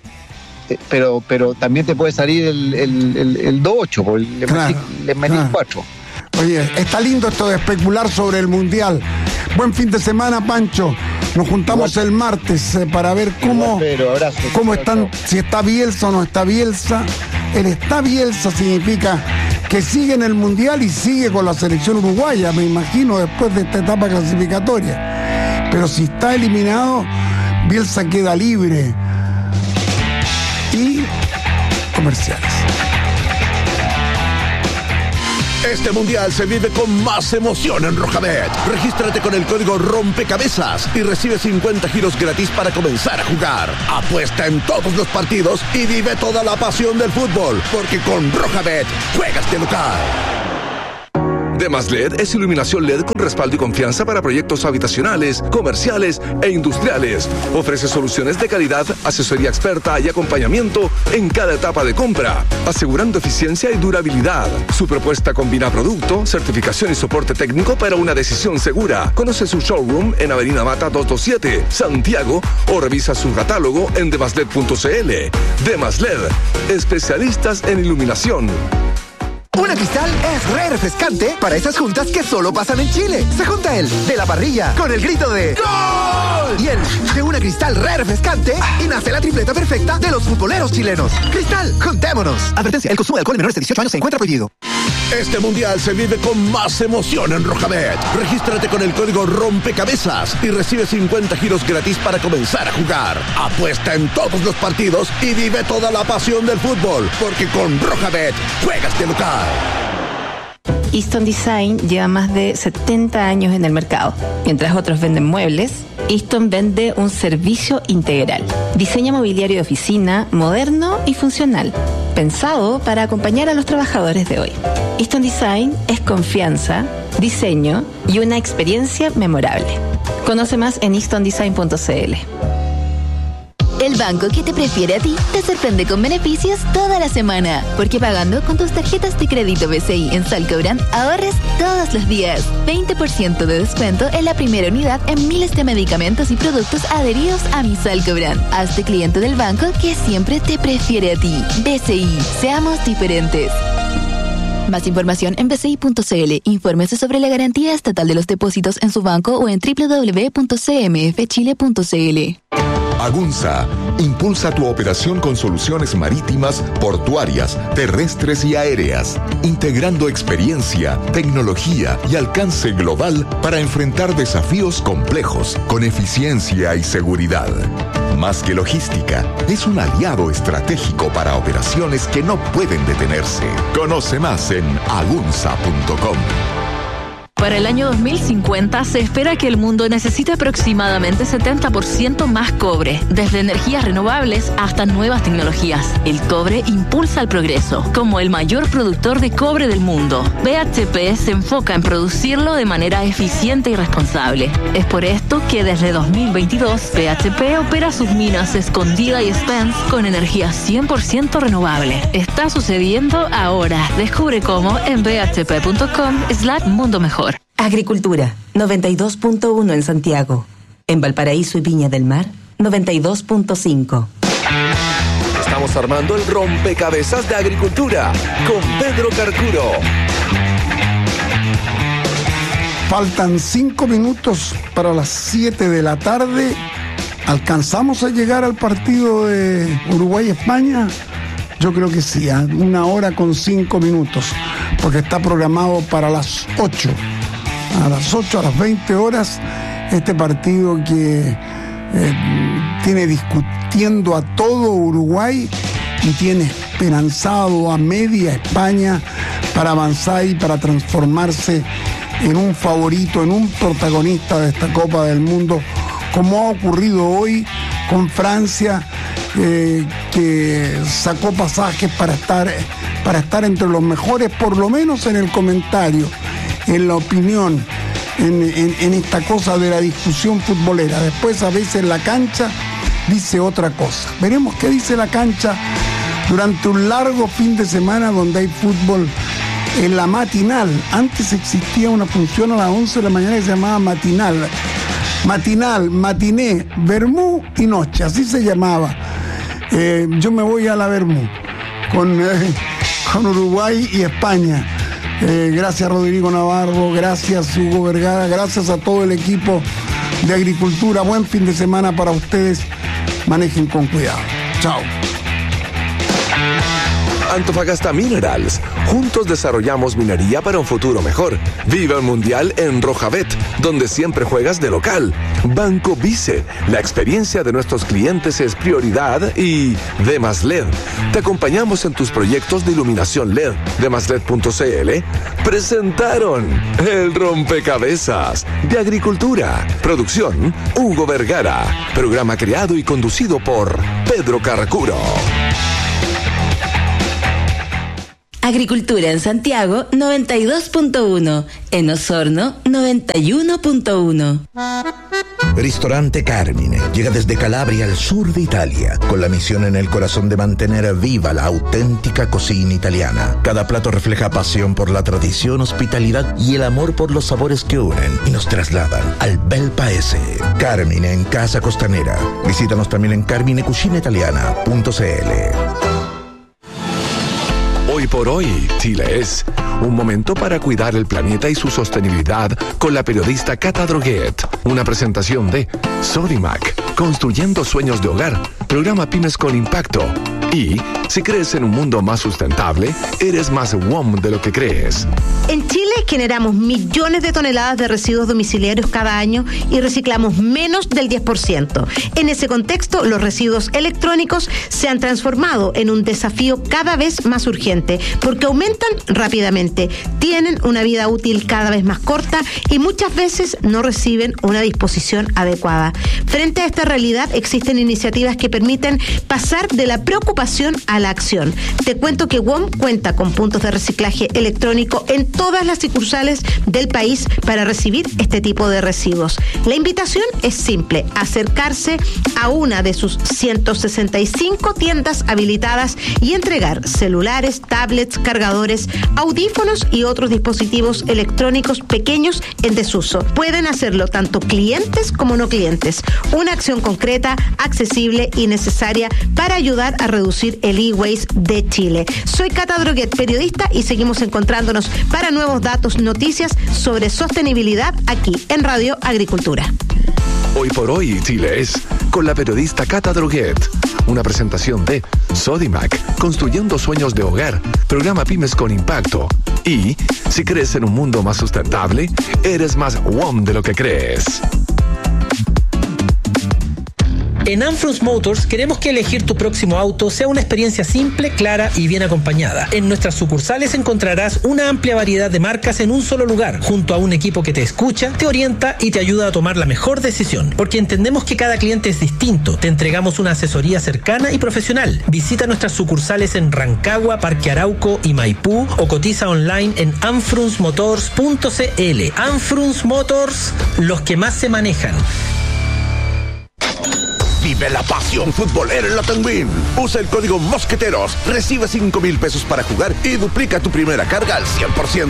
Pero también te puede salir el 2-8, porque le metís 4. Oye, está lindo esto de especular sobre el Mundial. Buen fin de semana, Pancho. Nos juntamos el martes para ver cómo están, si está Bielsa o no está Bielsa. El está Bielsa significa que sigue en el Mundial y sigue con la selección uruguaya, me imagino, después de esta etapa clasificatoria. Pero si está eliminado, Bielsa queda libre. Y comerciales. Este mundial se vive con más emoción en Rojabet. Regístrate con el código Rompecabezas y recibe 50 giros gratis para comenzar a jugar. Apuesta en todos los partidos y vive toda la pasión del fútbol, porque con Rojabet juegas de local. Demas LED es iluminación LED con respaldo y confianza para proyectos habitacionales, comerciales e industriales. Ofrece soluciones de calidad, asesoría experta y acompañamiento en cada etapa de compra, asegurando eficiencia y durabilidad. Su propuesta combina producto, certificación y soporte técnico para una decisión segura. Conoce su showroom en Avenida Mata 227, Santiago, o revisa su catálogo en demasled.cl. Demas LED, especialistas en iluminación. Una Cristal es re refrescante para esas juntas que solo pasan en Chile. Se junta el de la parrilla con el grito de ¡Gol! Y el de una Cristal re refrescante y nace la tripleta perfecta de los futboleros chilenos. Cristal, juntémonos. Advertencia, el consumo de alcohol en menores de 18 años se encuentra prohibido. Este mundial se vive con más emoción en Rojabet. Regístrate con el código Rompecabezas y recibe 50 giros gratis para comenzar a jugar. Apuesta en todos los partidos y vive toda la pasión del fútbol, porque con Rojabet juegas de local. Easton Design lleva más de 70 años en el mercado. Mientras otros venden muebles, Easton vende un servicio integral. Diseña mobiliario de oficina moderno y funcional, pensado para acompañar a los trabajadores de hoy. Easton Design es confianza, diseño y una experiencia memorable. Conoce más en eastondesign.cl. El banco que te prefiere a ti te sorprende con beneficios toda la semana, porque pagando con tus tarjetas de crédito BCI en Salcobrand ahorres todos los días. 20% de descuento en la primera unidad en miles de medicamentos y productos adheridos a mi Salcobrand. Hazte cliente del banco que siempre te prefiere a ti. BCI, seamos diferentes. Más información en bci.cl. Infórmese sobre la garantía estatal de los depósitos en su banco o en www.cmfchile.cl. Agunza impulsa tu operación con soluciones marítimas, portuarias, terrestres y aéreas, integrando experiencia, tecnología y alcance global para enfrentar desafíos complejos con eficiencia y seguridad. Más que logística, es un aliado estratégico para operaciones que no pueden detenerse. Conoce más en agunza.com. Para el año 2050 se espera que el mundo necesite aproximadamente 70% más cobre, desde energías renovables hasta nuevas tecnologías. El cobre impulsa el progreso. Como el mayor productor de cobre del mundo, BHP se enfoca en producirlo de manera eficiente y responsable. Es por esto que desde 2022 BHP opera sus minas Escondida y Spence con energía 100% renovable. Está sucediendo ahora. Descubre cómo en bhp.com/mundo mejor. Agricultura, 92.1 en Santiago. En Valparaíso y Viña del Mar, 92.5. Estamos armando el rompecabezas de agricultura con Pedro Carcuro. Faltan 5 minutos para las 7 de la tarde. ¿Alcanzamos a llegar al partido de Uruguay-España? Yo creo que sí, 1 hora con 5 minutos, porque está programado para las 8. A las 8, a las 20 horas, este partido que tiene discutiendo a todo Uruguay y tiene esperanzado a media España para avanzar y para transformarse en un favorito, en un protagonista de esta Copa del Mundo, como ha ocurrido hoy con Francia, que sacó pasajes para estar entre los mejores, por lo menos en el comentario, en la opinión, en esta cosa de la discusión futbolera. Después a veces la cancha dice otra cosa. Veremos qué dice la cancha durante un largo fin de semana donde hay fútbol en la matinal. Antes existía una función a las 11 de la mañana que se llamaba matinal, matiné, vermú y noche, así se llamaba. Yo me voy a la vermú con Uruguay y España. Gracias Rodrigo Navarro, gracias Hugo Vergara, gracias a todo el equipo de Agricultura. Buen fin de semana para ustedes. Manejen con cuidado. Chao. Antofagasta Minerals. Juntos desarrollamos minería para un futuro mejor. Viva el Mundial en Rojabet, donde siempre juegas de local. Banco Vice. La experiencia de nuestros clientes es prioridad. Y Demas-LED. Te acompañamos en tus proyectos de iluminación LED. DemasLed.cl presentaron El Rompecabezas de Agricultura. Producción Hugo Vergara. Programa creado y conducido por Pedro Carracuro. Agricultura en Santiago 92.1, en Osorno 91.1. Ristorante Carmine llega desde Calabria al sur de Italia, con la misión en el corazón de mantener viva la auténtica cocina italiana. Cada plato refleja pasión por la tradición, hospitalidad y el amor por los sabores que unen y nos trasladan al bel paese. Carmine en Casa Costanera. Visítanos también en carminecucinaitaliana.cl. Hoy por hoy, Chile es un momento para cuidar el planeta y su sostenibilidad con la periodista Cata Droguet. Una presentación de Sodimac, construyendo sueños de hogar, programa Pymes con Impacto. Y si crees en un mundo más sustentable, eres más WOM de lo que crees. En Chile generamos millones de toneladas de residuos domiciliarios cada año y reciclamos menos del 10%. En ese contexto, los residuos electrónicos se han transformado en un desafío cada vez más urgente porque aumentan rápidamente, tienen una vida útil cada vez más corta y muchas veces no reciben una disposición adecuada. Frente a esta realidad, existen iniciativas que permiten pasar de la preocupación a la acción. Te cuento que WOM cuenta con puntos de reciclaje electrónico en todas las sucursales del país para recibir este tipo de residuos. La invitación es simple: acercarse a una de sus 165 tiendas habilitadas y entregar celulares, tablets, cargadores, audífonos y otros dispositivos electrónicos pequeños en desuso. Pueden hacerlo tanto clientes como no clientes. Una acción concreta, accesible y necesaria para ayudar a reducir el e-waste de Chile. Soy Cata Droguet, periodista, y seguimos encontrándonos para nuevos datos, noticias sobre sostenibilidad aquí en Radio Agricultura. Hoy por hoy, Chile es con la periodista Cata Droguet. Una presentación de Sodimac, construyendo sueños de hogar, programa Pymes con Impacto. Y si crees en un mundo más sustentable, eres más WOM de lo que crees. En Anfrus Motors queremos que elegir tu próximo auto sea una experiencia simple, clara y bien acompañada. En nuestras sucursales encontrarás una amplia variedad de marcas en un solo lugar, junto a un equipo que te escucha, te orienta y te ayuda a tomar la mejor decisión. Porque entendemos que cada cliente es distinto. Te entregamos una asesoría cercana y profesional. Visita nuestras sucursales en Rancagua, Parque Arauco y Maipú o cotiza online en anfrusmotors.cl. Anfrus Motors, los que más se manejan. Vive la pasión futbolera en la Tenguín. Usa el código Mosqueteros, recibe 5,000 pesos para jugar y duplica tu primera carga al 100%.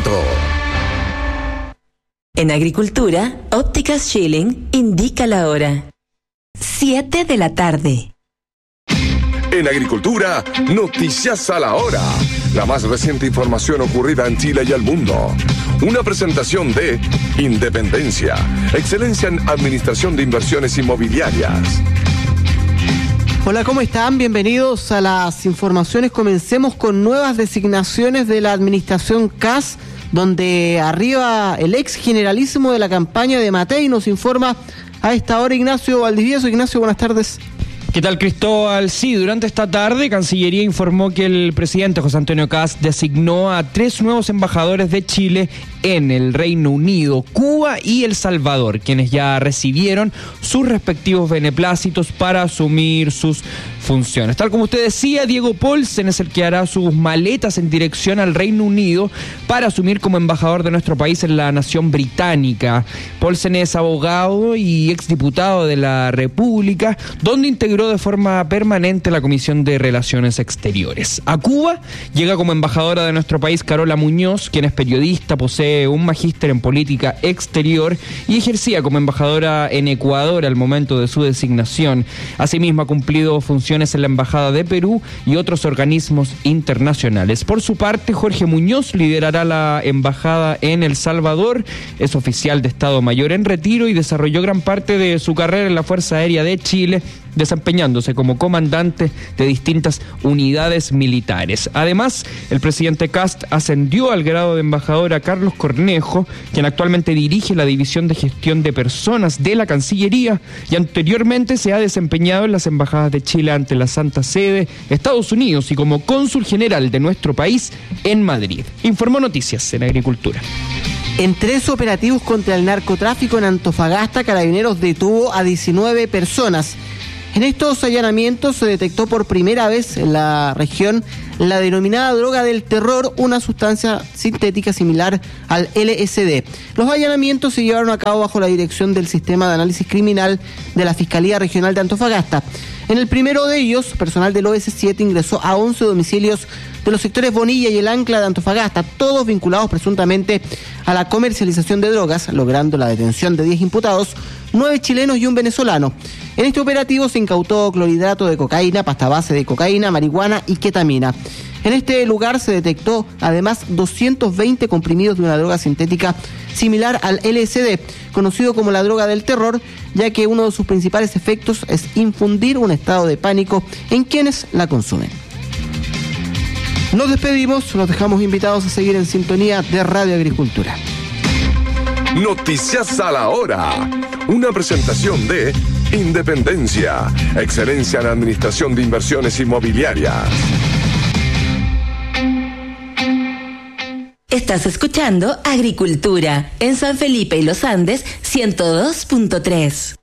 En Agricultura, Ópticas Schilling indica la hora. 7 de la tarde. En Agricultura, noticias a la hora. La más reciente información ocurrida en Chile y el mundo. Una presentación de Independencia, excelencia en administración de inversiones inmobiliarias. Hola, ¿cómo están? Bienvenidos a las informaciones. Comencemos con nuevas designaciones de la administración CAS, donde arriba el ex generalísimo de la campaña de Matei. Nos informa a esta hora Ignacio Valdivieso. Ignacio, buenas tardes. ¿Qué tal, Cristóbal? Sí, durante esta tarde Cancillería informó que el presidente José Antonio Kast designó a 3 nuevos embajadores de Chile en el Reino Unido, Cuba y El Salvador, quienes ya recibieron sus respectivos beneplácitos para asumir sus funciones. Tal como usted decía, Diego Paulsen es el que hará sus maletas en dirección al Reino Unido para asumir como embajador de nuestro país en la nación británica. Paulsen es abogado y exdiputado de la República, donde integró de forma permanente la Comisión de Relaciones Exteriores. A Cuba llega como embajadora de nuestro país Carola Muñoz, quien es periodista, posee un magíster en política exterior y ejercía como embajadora en Ecuador al momento de su designación. Asimismo, ha cumplido funciones en la Embajada de Perú y otros organismos internacionales. Por su parte, Jorge Muñoz liderará la embajada en El Salvador. Es oficial de Estado Mayor en retiro y desarrolló gran parte de su carrera en la Fuerza Aérea de Chile, desempeñándose como comandante de distintas unidades militares. Además, el presidente Kast ascendió al grado de embajador a Carlos Cornejo, quien actualmente dirige la División de Gestión de Personas de la Cancillería y anteriormente se ha desempeñado en las embajadas de Chile ante la Santa Sede, Estados Unidos y como cónsul general de nuestro país en Madrid. Informó Noticias en Agricultura. En 3 operativos contra el narcotráfico en Antofagasta, Carabineros detuvo a 19 personas. En estos allanamientos se detectó por primera vez en la región la denominada droga del terror, una sustancia sintética similar al LSD. Los allanamientos se llevaron a cabo bajo la dirección del Sistema de Análisis Criminal de la Fiscalía Regional de Antofagasta. En el primero de ellos, personal del OS7 ingresó a 11 domicilios de los sectores Bonilla y El Ancla de Antofagasta, todos vinculados presuntamente a la comercialización de drogas, logrando la detención de 10 imputados, 9 chilenos y un venezolano. En este operativo se incautó clorhidrato de cocaína, pasta base de cocaína, marihuana y ketamina. En este lugar se detectó además 220 comprimidos de una droga sintética similar al LSD, conocido como la droga del terror, ya que uno de sus principales efectos es infundir un estado de pánico en quienes la consumen. Nos despedimos, los dejamos invitados a seguir en sintonía de Radio Agricultura. Noticias a la hora. Una presentación de Independencia, excelencia en administración de inversiones inmobiliarias. Estás escuchando Agricultura en San Felipe y Los Andes 102.3.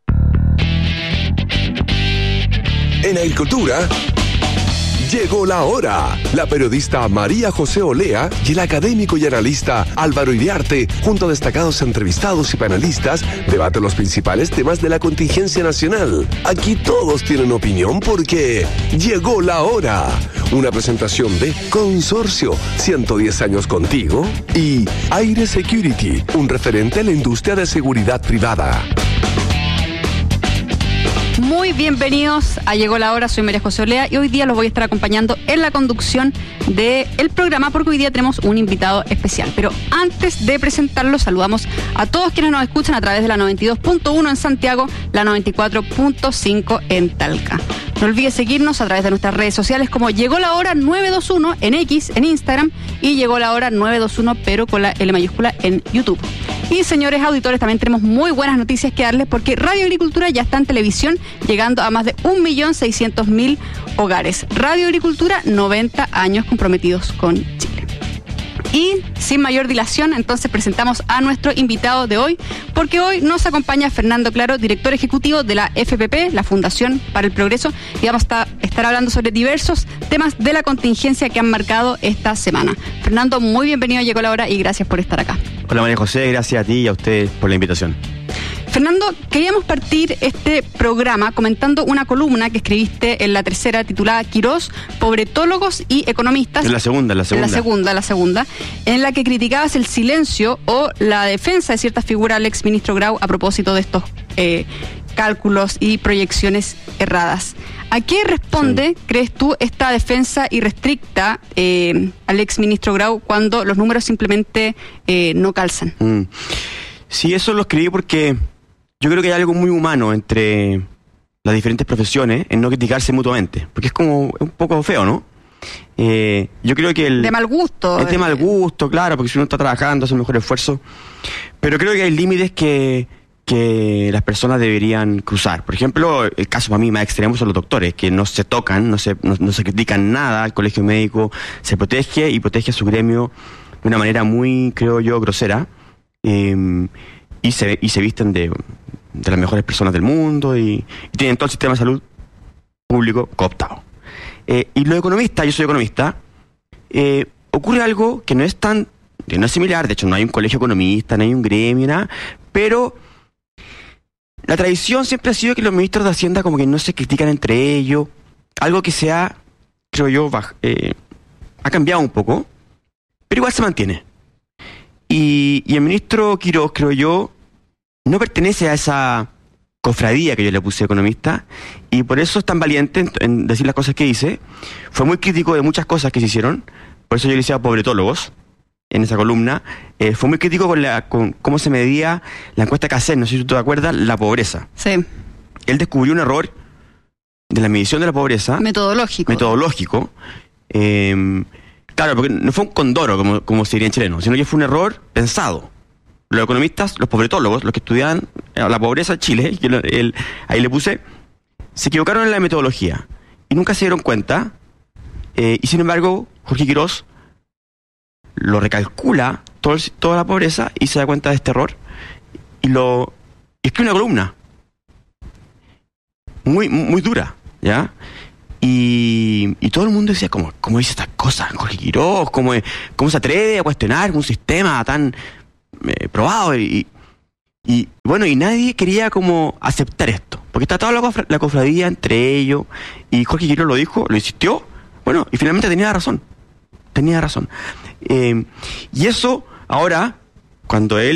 En Agricultura llegó la hora. La periodista María José Olea y el académico y analista Álvaro Iriarte, junto a destacados entrevistados y panelistas, debaten los principales temas de la contingencia nacional. Aquí todos tienen opinión porque llegó la hora. Una presentación de Consorcio, 110 años contigo, y Aire Security, un referente en la industria de seguridad privada. Muy bienvenidos a Llegó la Hora, soy María José Olea y hoy día los voy a estar acompañando en la conducción del programa porque hoy día tenemos un invitado especial. Pero antes de presentarlo, saludamos a todos quienes nos escuchan a través de la 92.1 en Santiago, la 94.5 en Talca. No olvides seguirnos a través de nuestras redes sociales como Llegó la Hora 921 en X, en Instagram, y Llegó la Hora 921 pero con la L mayúscula en YouTube. Y señores auditores, también tenemos muy buenas noticias que darles porque Radio Agricultura ya está en televisión, llegando a más de 1.600.000 hogares. Radio Agricultura, 90 años comprometidos con Chile. Y sin mayor dilación, entonces presentamos a nuestro invitado de hoy, porque hoy nos acompaña Fernando Claro, director ejecutivo de la FPP, la Fundación para el Progreso, y vamos a estar hablando sobre diversos temas de la contingencia que han marcado esta semana. Fernando, muy bienvenido a Llegó la Hora y gracias por estar acá. Hola María José, gracias a ti y a ustedes por la invitación. Fernando, queríamos partir este programa comentando una columna que escribiste en La Tercera titulada Quirós, pobretólogos y economistas. La segunda, en la que criticabas el silencio o la defensa de ciertas figuras del exministro Grau a propósito de estos cálculos y proyecciones erradas. ¿A qué responde, crees tú, esta defensa irrestricta al exministro Grau cuando los números simplemente no calzan? Sí, eso lo escribí porque yo creo que hay algo muy humano entre las diferentes profesiones en no criticarse mutuamente, porque es como un poco feo, ¿no? Yo creo que de mal gusto. Es de mal gusto, claro, porque si uno está trabajando hace un mejor esfuerzo, pero creo que hay límites que las personas deberían cruzar. Por ejemplo, el caso para mí más extremo son los doctores, que no se tocan, no se critican nada, el colegio médico se protege y protege a su gremio de una manera muy, creo yo, grosera, y se visten de las mejores personas del mundo y tienen todo el sistema de salud público cooptado. Y los economistas, yo soy economista, ocurre algo que no es similar, de hecho no hay un colegio economista, no hay un gremio, nada, pero la tradición siempre ha sido que los ministros de Hacienda como que no se critican entre ellos, algo que creo yo, ha cambiado un poco, pero igual se mantiene. Y el ministro Quirós, creo yo, no pertenece a esa cofradía que yo le puse economista, y por eso es tan valiente en decir las cosas que dice. Fue muy crítico de muchas cosas que se hicieron, por eso yo le decía pobretólogos en esa columna. Fue muy crítico con cómo se medía la encuesta CACEN, no sé si tú te acuerdas, la pobreza. Sí. Él descubrió un error de la medición de la pobreza. Metodológico. Claro, porque no fue un condoro, como se diría en chileno, sino que fue un error pensado. Los economistas, los pobretólogos, los que estudian la pobreza en Chile, ahí le puse, se equivocaron en la metodología y nunca se dieron cuenta. Y sin embargo, Jorge Quirós lo recalcula toda la pobreza y se da cuenta de este error y escribe una columna muy, muy dura, ¿ya? Y todo el mundo decía, ¿cómo dice estas cosas Jorge Quirós? ¿Cómo se atreve a cuestionar un sistema tan probado? Y bueno, y nadie quería como aceptar esto, porque está toda la cofradía entre ellos, y Jorge Quirós lo dijo, lo insistió, bueno, y finalmente tenía razón. Y eso, ahora, cuando él